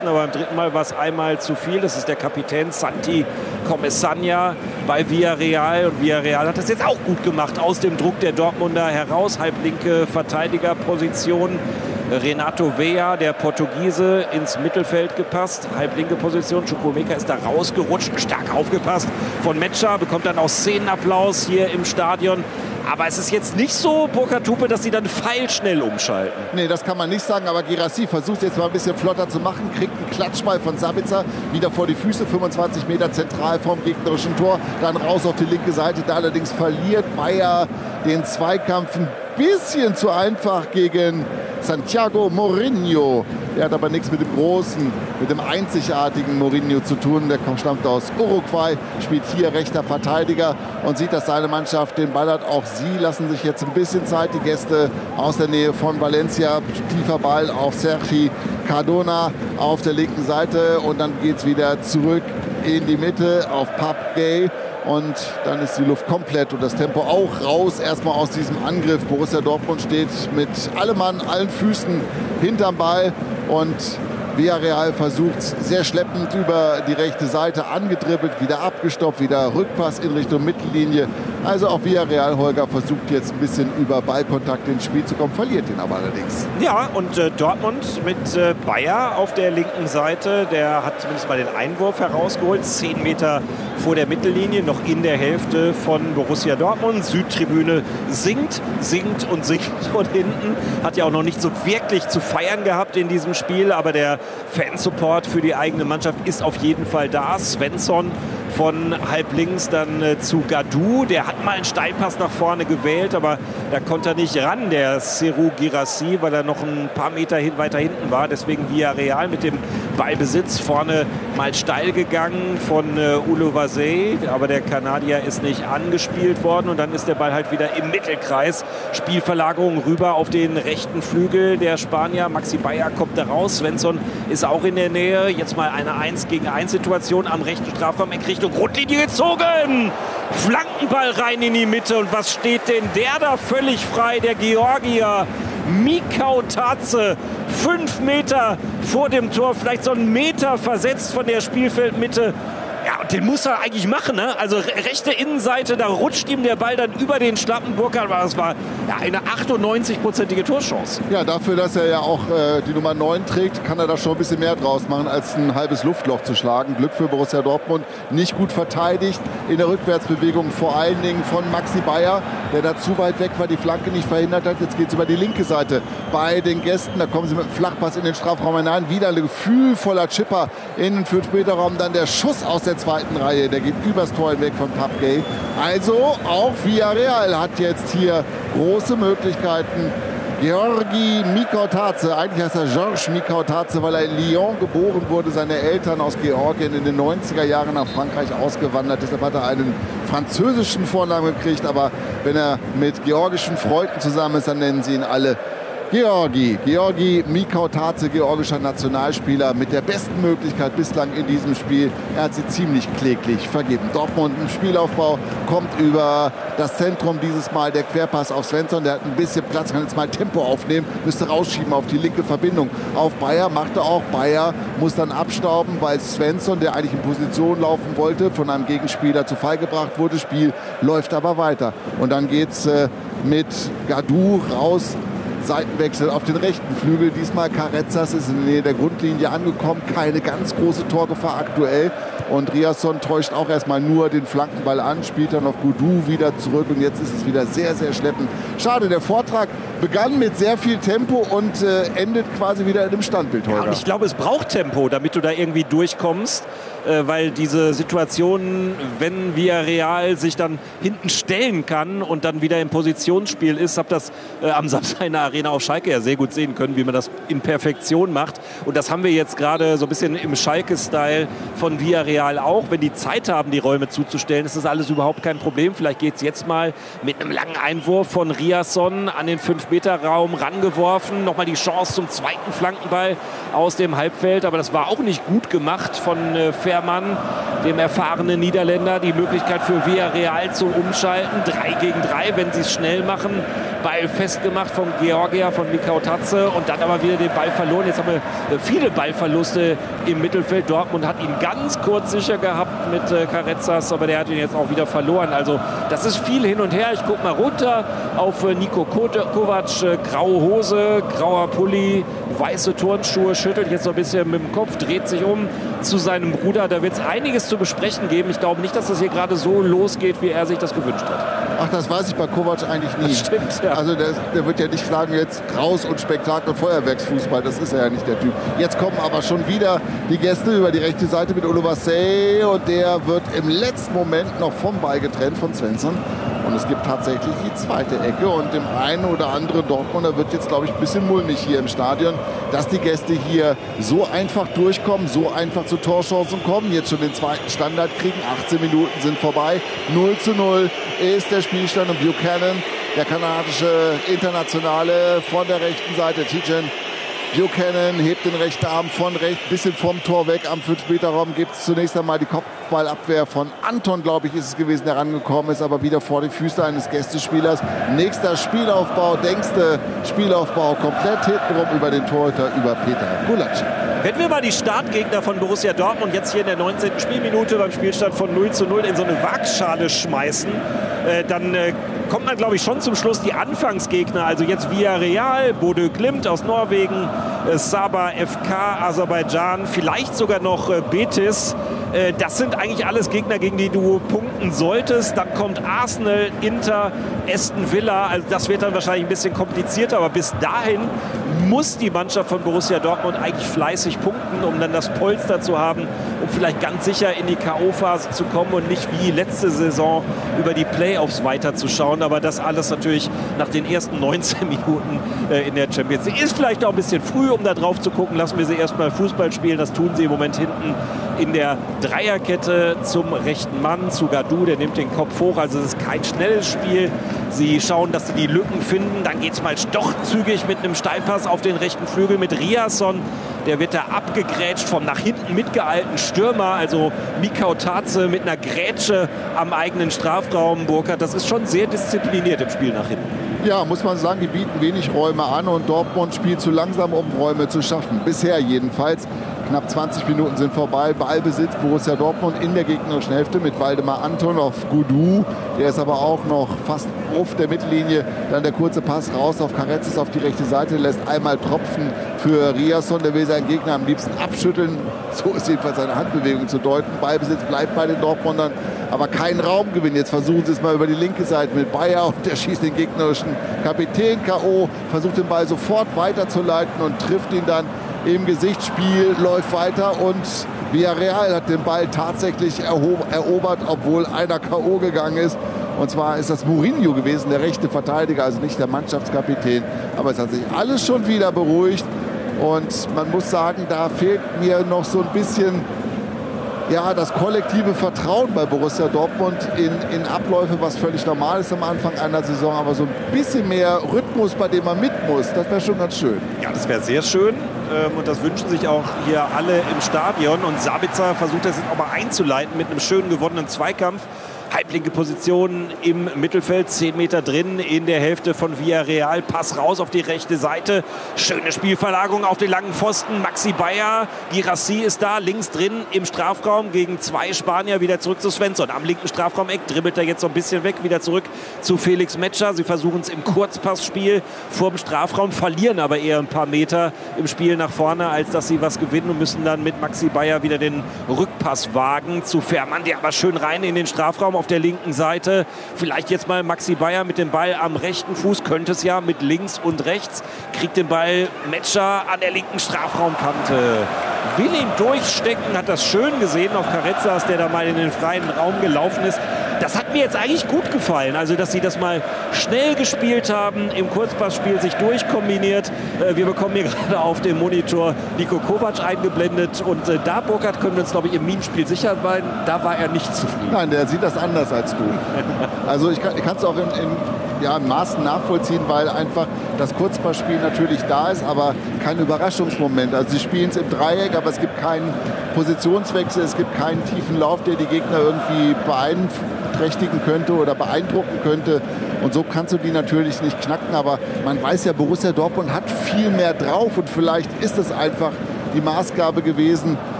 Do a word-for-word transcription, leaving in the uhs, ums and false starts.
Aber beim dritten Mal war es einmal zu viel. Das ist der Kapitän Santi Comesaña bei Villarreal. Und Villarreal hat das jetzt auch gut gemacht. Aus dem Druck der Dortmunder heraus. Halblinke Verteidigerposition. Renato Vea, der Portugiese, ins Mittelfeld gepasst. Halblinke Position. Chukwuemeka ist da rausgerutscht. Stark aufgepasst von Metscher. Bekommt dann auch Szenenapplaus hier im Stadion. Aber es ist jetzt nicht so, Burkhard Hupe, dass sie dann pfeilschnell umschalten. Nee, das kann man nicht sagen. Aber Guirassy versucht jetzt mal ein bisschen flotter zu machen. Kriegt einen Klatschball von Sabitzer wieder vor die Füße. fünfundzwanzig Meter zentral vom gegnerischen Tor. Dann raus auf die linke Seite. Da allerdings verliert Bayer den Zweikampf ein bisschen zu einfach gegen Santiago Mourinho. Der hat aber nichts mit dem großen, mit dem einzigartigen Mourinho zu tun. Der stammt aus Uruguay, spielt hier rechter Verteidiger und sieht, dass seine Mannschaft den Ball hat. Auch sie lassen sich jetzt ein bisschen Zeit, die Gäste aus der Nähe von Valencia. Tiefer Ball auf Sergi Cardona auf der linken Seite und dann geht es wieder zurück in die Mitte auf Pape Gay. Und dann ist die Luft komplett und das Tempo auch raus. Erstmal aus diesem Angriff. Borussia Dortmund steht mit allem Mann, allen Füßen hinterm Ball. Und Villarreal versucht sehr schleppend über die rechte Seite, angedribbelt, wieder abgestoppt, wieder Rückpass in Richtung Mittellinie. Also auch Villarreal, Holger, versucht jetzt ein bisschen über Ballkontakt ins Spiel zu kommen, verliert ihn aber allerdings. Ja, und äh, Dortmund mit äh, Bayer auf der linken Seite, der hat zumindest mal den Einwurf herausgeholt, zehn Meter vor der Mittellinie, noch in der Hälfte von Borussia Dortmund. Südtribüne singt, singt und singt von hinten. Hat ja auch noch nicht so wirklich zu feiern gehabt in diesem Spiel, aber der Fansupport für die eigene Mannschaft ist auf jeden Fall da. Svensson von halb links dann äh, zu Gadou. Der hat mal einen Steilpass nach vorne gewählt, aber da konnte er nicht ran, der Serhou Guirassy, weil er noch ein paar Meter hin, weiter hinten war. Deswegen Villarreal mit dem Ballbesitz vorne mal steil gegangen von äh, Uluwase, aber der Kanadier ist nicht angespielt worden und dann ist der Ball halt wieder im Mittelkreis. Spielverlagerung rüber auf den rechten Flügel der Spanier. Maxi Bayer kommt da raus. Svensson ist auch in der Nähe. Jetzt mal eine eins gegen eins Situation am rechten Strafraum in Richtung Grundlinie gezogen. Flankenball rein in die Mitte. Und was steht denn der da völlig frei? Der Georgier Mikau Tatze. Fünf Meter vor dem Tor. Vielleicht so einen Meter versetzt von der Spielfeldmitte. Ja, und den muss er eigentlich machen, ne? Also rechte Innenseite, da rutscht ihm der Ball dann über den Schlappen. Burkhard, aber das war ja eine achtundneunzig-prozentige Torchance. Ja, dafür, dass er ja auch äh, die Nummer neun trägt, kann er da schon ein bisschen mehr draus machen, als ein halbes Luftloch zu schlagen. Glück für Borussia Dortmund, nicht gut verteidigt in der Rückwärtsbewegung, vor allen Dingen von Maxi Bayer, der da zu weit weg war, die Flanke nicht verhindert hat. Jetzt geht es über die linke Seite bei den Gästen. Da kommen sie mit einem Flachpass in den Strafraum hinein. Wieder ein gefühlvoller Chipper in den fünf Meter Raum. Dann der Schuss aus der zweiten Reihe, der geht übers Tor hinweg von Pape Gay. Also auch Villarreal hat jetzt hier große Möglichkeiten. Georgi Mikau Tatze, eigentlich heißt er Georges Mikau Tatze, weil er in Lyon geboren wurde, seine Eltern aus Georgien in den neunziger Jahren nach Frankreich ausgewandert. Deshalb hat er einen französischen Vornamen gekriegt, aber wenn er mit georgischen Freunden zusammen ist, dann nennen sie ihn alle Georgi. Georgi Mikau Tatze, georgischer Nationalspieler mit der besten Möglichkeit bislang in diesem Spiel. Er hat sie ziemlich kläglich vergeben. Dortmund im Spielaufbau kommt über das Zentrum, dieses Mal der Querpass auf Svensson. Der hat ein bisschen Platz, kann jetzt mal Tempo aufnehmen, müsste rausschieben auf die linke Verbindung. Auf Bayer, macht er auch. Bayer muss dann abstauben, weil Svensson, der eigentlich in Position laufen wollte, von einem Gegenspieler zu Fall gebracht wurde. Spiel läuft aber weiter. Und dann geht es äh, mit Gadou raus. Seitenwechsel auf den rechten Flügel. Diesmal Carrezzas ist in der Nähe der Grundlinie angekommen. Keine ganz große Torgefahr aktuell. Und Riasson täuscht auch erstmal nur den Flankenball an, spielt dann auf Gadou wieder zurück. Und jetzt ist es wieder sehr, sehr schleppend. Schade, der Vortrag begann mit sehr viel Tempo und äh, endet quasi wieder in dem Standbild heute. Ja, ich glaube, es braucht Tempo, damit du da irgendwie durchkommst. Äh, weil diese Situation, wenn Villarreal sich dann hinten stellen kann und dann wieder im Positionsspiel ist, habe das äh, am Samstag in der Arena auf Schalke ja sehr gut sehen können, wie man das in Perfektion macht. Und das haben wir jetzt gerade so ein bisschen im Schalke-Style von Villarreal auch. Wenn die Zeit haben, die Räume zuzustellen, ist das alles überhaupt kein Problem. Vielleicht geht es jetzt mal mit einem langen Einwurf von Riasson an den fünf Meter Raum rangeworfen. Nochmal die Chance zum zweiten Flankenball aus dem Halbfeld. Aber das war auch nicht gut gemacht von äh, Fährmann, dem erfahrenen Niederländer. Die Möglichkeit für Villarreal zu umschalten. drei gegen drei, wenn sie es schnell machen. Ball festgemacht vom Georgier, von Mikau Tatze und dann aber wieder den Ball verloren. Jetzt haben wir viele Ballverluste im Mittelfeld. Dortmund hat ihn ganz kurz sicher gehabt mit äh, Carezas, aber der hat ihn jetzt auch wieder verloren. Also das ist viel hin und her. Ich gucke mal runter auf äh, Niko Kovac, äh, graue Hose, grauer Pulli, weiße Turnschuhe, schüttelt jetzt so ein bisschen mit dem Kopf, dreht sich um zu seinem Bruder. Da wird es einiges zu besprechen geben. Ich glaube nicht, dass das hier gerade so losgeht, wie er sich das gewünscht hat. Ach, das weiß ich bei Kovac eigentlich nie. Das stimmt, ja. Also der, der wird ja nicht sagen, jetzt raus und Spektakel und Feuerwerksfußball. Das ist er ja nicht, der Typ. Jetzt kommen aber schon wieder die Gäste über die rechte Seite mit Oluwaseyi und der wird im letzten Moment noch vom Ball getrennt von Svensson. Und es gibt tatsächlich die zweite Ecke und dem einen oder anderen Dortmunder wird jetzt, glaube ich, ein bisschen mulmig hier im Stadion, dass die Gäste hier so einfach durchkommen, so einfach zu Torchancen kommen, jetzt schon den zweiten Standard kriegen. achtzehn Minuten sind vorbei. null zu null ist der Spielstand und Buchanan, der kanadische Internationale von der rechten Seite, Tijen Buchanan hebt den rechten Arm von rechts, bisschen vom Tor weg. Am fünf Meter Raum gibt es zunächst einmal die Kopfballabwehr von Anton, glaube ich, ist es gewesen, der rangekommen ist, aber wieder vor die Füße eines Gästespielers. Nächster Spielaufbau, denkste Spielaufbau, komplett hintenrum über den Torhüter, über Peter Gulacsi. Wenn wir mal die Startgegner von Borussia Dortmund jetzt hier in der neunzehnten Spielminute beim Spielstand von null zu null in so eine Waagschale schmeißen, äh, dann äh, kommt man, glaube ich, schon zum Schluss die Anfangsgegner. Also jetzt Villarreal, Bodø Glimt aus Norwegen, äh, Sabah F K, Aserbaidschan, vielleicht sogar noch äh, Betis. Äh, das sind eigentlich alles Gegner, gegen die du punkten solltest. Dann kommt Arsenal, Inter, Aston Villa. Also das wird dann wahrscheinlich ein bisschen komplizierter. Aber bis dahin muss die Mannschaft von Borussia Dortmund eigentlich fleißig punkten, um dann das Polster zu haben, um vielleicht ganz sicher in die K O-Phase zu kommen und nicht wie letzte Saison über die Playoffs weiterzuschauen. Aber das alles natürlich nach den ersten neunzehn Minuten äh, in der Champions League. Ist vielleicht auch ein bisschen früh, um da drauf zu gucken. Lassen wir sie erstmal Fußball spielen. Das tun sie im Moment hinten in der Dreierkette zum rechten Mann, zu Gadou. Der nimmt den Kopf hoch. Also es ist kein schnelles Spiel. Sie schauen, dass sie die Lücken finden. Dann geht es mal doch zügig mit einem Steilpass auf den rechten Flügel mit Riasson. Der wird da abgegrätscht vom nach hinten mitgeeilten Stürmer. Also Mikau Tatze mit einer Grätsche am eigenen Strafraum. Burkhardt, das ist schon sehr diszipliniert im Spiel nach hinten. Ja, muss man sagen, die bieten wenig Räume an und Dortmund spielt zu langsam, um Räume zu schaffen. Bisher jedenfalls. Knapp zwanzig Minuten sind vorbei. Ballbesitz Borussia Dortmund in der gegnerischen Hälfte mit Waldemar Anton auf Gadou. Der ist aber auch noch fast auf der Mittellinie. Dann der kurze Pass raus auf Carezas auf die rechte Seite. Lässt einmal tropfen für Riasson. Der will seinen Gegner am liebsten abschütteln. So ist jedenfalls seine Handbewegung zu deuten. Ballbesitz bleibt bei den Dortmundern. Aber kein Raumgewinn. Jetzt versuchen sie es mal über die linke Seite mit Bayer. Und der schießt den gegnerischen Kapitän K O. Versucht den Ball sofort weiterzuleiten und trifft ihn dann im Gesichtsspiel, läuft weiter und Villarreal hat den Ball tatsächlich erobert, obwohl einer K O gegangen ist. Und zwar ist das Mourinho gewesen, der rechte Verteidiger, also nicht der Mannschaftskapitän. Aber es hat sich alles schon wieder beruhigt. Und man muss sagen, da fehlt mir noch so ein bisschen ja, das kollektive Vertrauen bei Borussia Dortmund in, in Abläufe, was völlig normal ist am Anfang einer Saison. Aber so ein bisschen mehr Rhythmus, bei dem man mit muss, das wäre schon ganz schön. Ja, das wäre sehr schön. Und das wünschen sich auch hier alle im Stadion. Und Sabitzer versucht das jetzt auch mal einzuleiten mit einem schön gewonnenen Zweikampf. Halblinke Position im Mittelfeld, zehn Meter drin in der Hälfte von Villarreal. Pass raus auf die rechte Seite. Schöne Spielverlagerung auf den langen Pfosten. Maxi Bayer, Guirassy ist da, links drin im Strafraum gegen zwei Spanier. Wieder zurück zu Svensson. Am linken Strafraumeck dribbelt er jetzt so ein bisschen weg, wieder zurück zu Felix Metscher. Sie versuchen es im Kurzpassspiel vor dem Strafraum, verlieren aber eher ein paar Meter im Spiel nach vorne, als dass sie was gewinnen und müssen dann mit Maxi Bayer wieder den Rückpass wagen zu Fährmann, der aber schön rein in den Strafraum auf der linken Seite. Vielleicht jetzt mal Maxi Bayer mit dem Ball am rechten Fuß, könnte es ja mit links und rechts. Kriegt den Ball Metscher an der linken Strafraumkante. Will ihn durchstecken, hat das schön gesehen auf Carezas, der da mal in den freien Raum gelaufen ist. Das hat mir jetzt eigentlich gut gefallen. Also, dass sie das mal schnell gespielt haben, im Kurzpassspiel sich durchkombiniert. Äh, wir bekommen hier gerade auf dem Monitor Niko Kovac eingeblendet. Und äh, da, Burkhardt, können wir uns, glaube ich, im Minenspiel sicher sein. Da war er nicht zufrieden. Nein, der sieht das anders als du. Also, ich kann es auch in, in ja, in Maßen nachvollziehen, weil einfach das Kurzpassspiel natürlich da ist, aber kein Überraschungsmoment. Also sie spielen es im Dreieck, aber es gibt keinen Positionswechsel, es gibt keinen tiefen Lauf, der die Gegner irgendwie beeinträchtigen könnte oder beeindrucken könnte. Und so kannst du die natürlich nicht knacken, aber man weiß ja, Borussia Dortmund hat viel mehr drauf und vielleicht ist es einfach die Maßgabe gewesen,